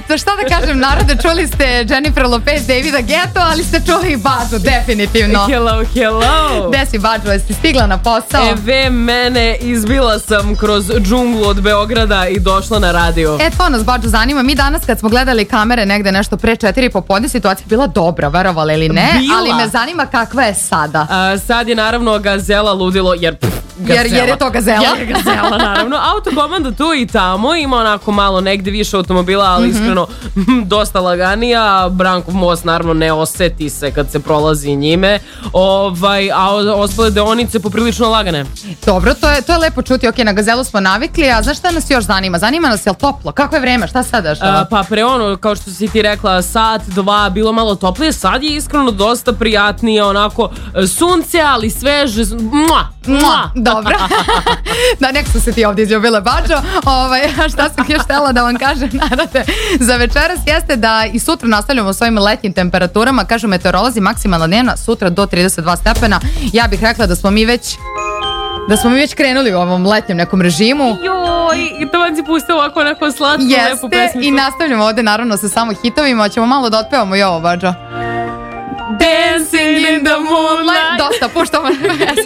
šta da kažem, narode, čuli ste Jennifer Lopez, Davida Guetta, ali ste čuli i Badžu, definitivno. Hello. Gde si, Badžu, jesi stigla na posao? Eve mene, izbila sam kroz džunglu od Beograda i došla na radio. To nas, Badžu, zanima. Mi danas kad smo gledali kamere negde nešto pre 4 popodne, situacija bila dobra, verovali ili ne, ali me zanima kakva je sada. Sad je naravno gazela ludilo, jer je to gazela. Jer je gazela, naravno. Autokomanda tu i tamo, ima onako malo negde više automobila, ali iskreno dosta laganija. Brankov most naravno ne oseti se kad se prolazi njime, a ostale deonice poprilično lagane. Dobro, to je lepo čuti. Ok, na gazelu smo navikli, a znaš šta nas još zanima? Zanima nas je li toplo? Kako je vreme? Šta sada? Pa pre kao što si ti rekla, sat, dva, bilo malo toplije, sad je iskreno dosta prijatnije, onako sunce, ali sveže. Dobro. Da, nek su se ti ovdje izljubile, Badžo. Šta sam još htjela da vam kažem, narode, za večeras jeste da i sutra nastavljamo s ovim letnjim temperaturama. Kažu meteorolozi, maksimalna dnevna sutra do 32 stepena. Ja bih rekla da smo mi već krenuli u ovom letnjem nekom režimu. Joj, i to vam si pustio ovako neko slatko, lepo pesmicu. I nastavljamo ovdje naravno sa samo hitovima. Ćemo malo da otpevamo i ovo, Badžo. Dancing in the moonlight. Dosta, puštamo pesmu.